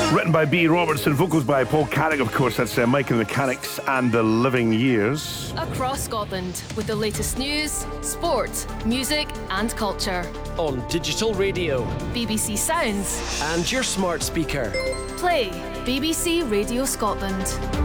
Written by B. Robertson, vocals by Paul Carrick, of course. That's Mike and the Mechanics and The Living Years. Across Scotland, with the latest news, sport, music and culture. On digital radio, BBC Sounds, and your smart speaker. Play BBC Radio Scotland.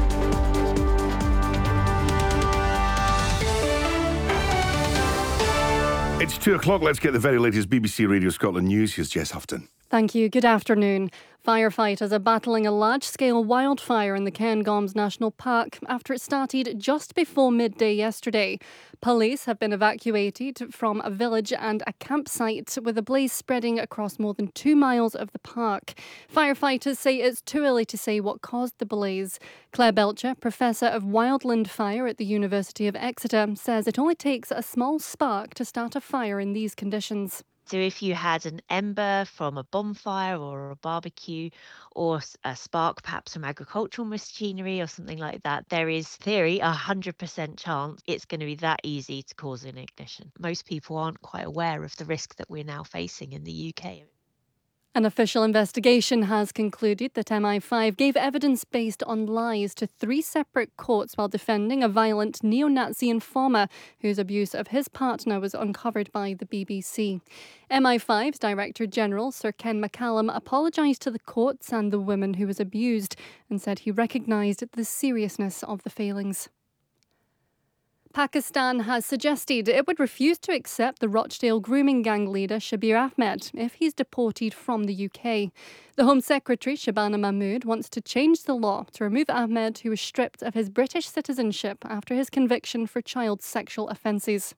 It's 2 o'clock. Let's get the very latest BBC Radio Scotland news. Here's Jess Houghton. Thank you. Good afternoon. Firefighters are battling a large-scale wildfire in the Cairngorms National Park after it started just before midday yesterday. Police have been evacuated from a village and a campsite, with the blaze spreading across more than 2 miles of the park. Firefighters say it's too early to say what caused the blaze. Claire Belcher, Professor of Wildland Fire at the University of Exeter, says it only takes a small spark to start a fire in these conditions. So if you had an ember from a bonfire or a barbecue, or a spark perhaps from agricultural machinery or something like that, there is, theory, 100% chance it's going to be that easy to cause an ignition. Most people aren't quite aware of the risk that we're now facing in the UK. An official investigation has concluded that MI5 gave evidence based on lies to 3 separate courts while defending a violent neo-Nazi informer whose abuse of his partner was uncovered by the BBC. MI5's Director General, Sir Ken McCallum, apologised to the courts and the woman who was abused and said he recognised the seriousness of the failings. Pakistan has suggested it would refuse to accept the Rochdale grooming gang leader Shabir Ahmed if he's deported from the UK. The Home Secretary, Shabana Mahmood, wants to change the law to remove Ahmed, who was stripped of his British citizenship after his conviction for child sexual offences.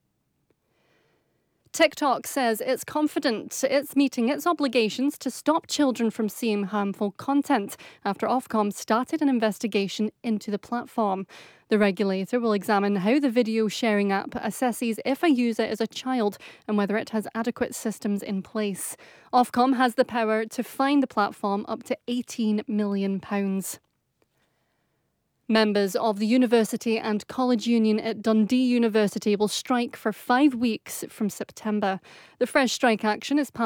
TikTok says it's confident it's meeting its obligations to stop children from seeing harmful content after Ofcom started an investigation into the platform. The regulator will examine how the video sharing app assesses if a user is a child and whether it has adequate systems in place. Ofcom has the power to fine the platform up to £18 million. Members of the University and College Union at Dundee University will strike for 5 weeks from September. The Fresh Strike action is part